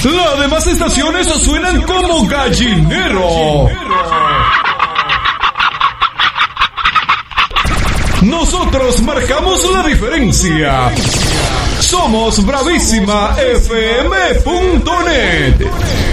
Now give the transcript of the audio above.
Las demás estaciones suenan como gallinero. Nosotros marcamos la diferencia. Somos bravísimafm.net.